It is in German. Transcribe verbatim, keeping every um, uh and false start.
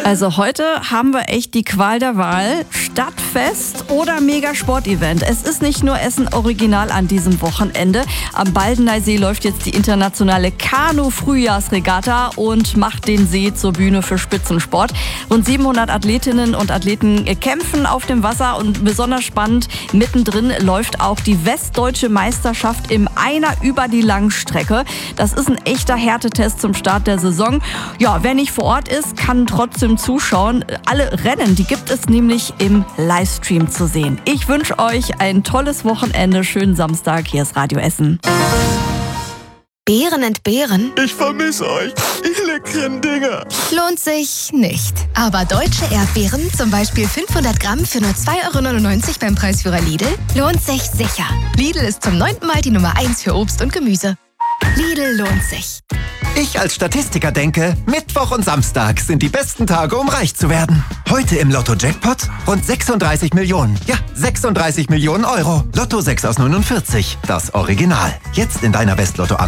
Also heute haben wir echt die Qual der Wahl. Stadtfest oder Mega-Sportevent. Es ist nicht nur Essen Original an diesem Wochenende. Am Baldeneysee läuft jetzt die internationale Kanu-Frühjahrsregatta und macht den See zur Bühne für Spitzensport. Rund siebenhundert Athletinnen und Athleten kämpfen auf dem Wasser und besonders spannend, mittendrin läuft auch die Westdeutsche Meisterschaft im Einer über die Langstrecke. Das ist ein echter Härtetest zum Start der Saison. Ja, wer nicht vor Ort ist, kann trotzdem zuschauen. Alle Rennen, die gibt es nämlich im Livestream zu sehen. Ich wünsche euch ein tolles Wochenende. Schönen Samstag. Hier ist Radio Essen. Beeren entbehren? Ich vermisse euch, ihr leckeren Dinger. Lohnt sich nicht. Aber deutsche Erdbeeren, zum Beispiel fünfhundert Gramm für nur zwei Euro neunundneunzig beim Preisführer Lidl, lohnt sich sicher. Lidl ist zum neunten Mal die Nummer eins für Obst und Gemüse. Lidl lohnt sich. Ich als Statistiker denke, Mittwoch und Samstag sind die besten Tage, um reich zu werden. Heute im Lotto-Jackpot rund sechsunddreißig Millionen. Ja, sechsunddreißig Millionen Euro. Lotto sechs aus neunundvierzig, das Original. Jetzt in deiner Westlotto